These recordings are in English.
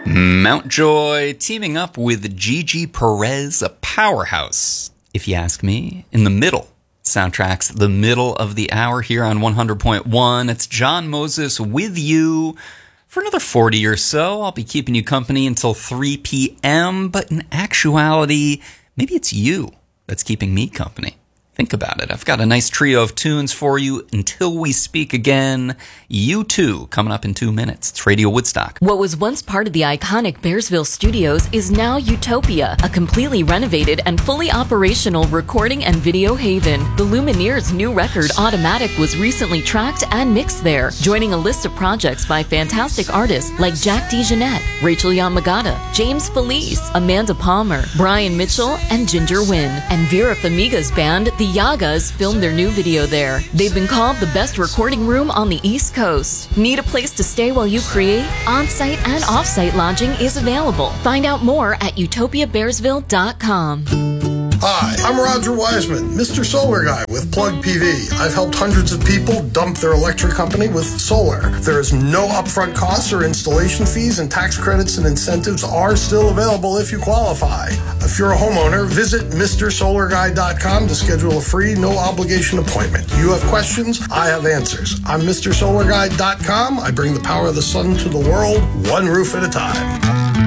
Mountjoy teaming up with Gigi Perez, a powerhouse, if you ask me, in the middle. Soundtracks, the middle of the hour here on 100.1. It's John Moses with you for another 40 or so. I'll be keeping you company until 3 p.m., but in actuality, maybe it's you that's keeping me company. Think about it. I've got a nice trio of tunes for you until we speak again. U2 coming up in 2 minutes. It's Radio Woodstock. What was once part of the iconic Bearsville Studios is now Utopia, a completely renovated and fully operational recording and video haven. The Lumineers' new record, Automatic, was recently tracked and mixed there, joining a list of projects by fantastic artists like Jack DeJohnette, Rachel Yamagata, James Felice, Amanda Palmer, Brian Mitchell, and Ginger Wynn. And Vera Farmiga's band, The Yagas, filmed their new video there. They've been called the best recording room on the East Coast. Need a place to stay while you create? On-site and off-site lodging is available. Find out more at utopiabearsville.com. Hi, I'm Roger Wiseman, Mr. Solar Guy with Plug PV. I've helped hundreds of people dump their electric company with solar. There is no upfront costs or installation fees, and tax credits and incentives are still available if you qualify. If you're a homeowner, visit MrSolarGuy.com to schedule a free, no-obligation appointment. You have questions, I have answers. I'm MrSolarGuy.com. I bring the power of the sun to the world, one roof at a time.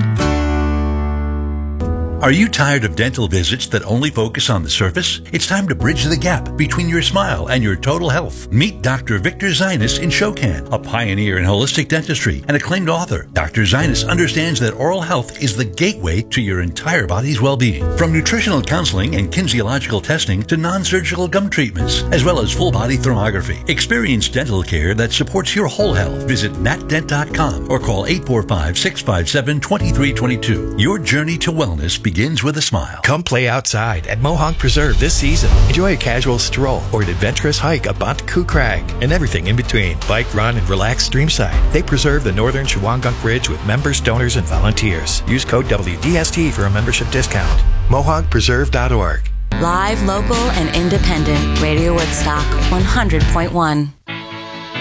Are you tired of dental visits that only focus on the surface? It's time to bridge the gap between your smile and your total health. Meet Dr. Victor Zynis in Shokan, a pioneer in holistic dentistry and acclaimed author. Dr. Zynis understands that oral health is the gateway to your entire body's well-being. From nutritional counseling and kinesiological testing to non-surgical gum treatments, as well as full-body thermography. Experience dental care that supports your whole health. Visit natdent.com or call 845-657-2322. Your journey to wellness begins with a smile. Come play outside at Mohawk Preserve this season. Enjoy a casual stroll or an adventurous hike up Bonteku Crag and everything in between. Bike, run, and relax streamside. They preserve the northern Shawangunk Ridge with members, donors, and volunteers. Use code WDST for a membership discount. MohawkPreserve.org. Live, local, and independent. Radio Woodstock 100.1.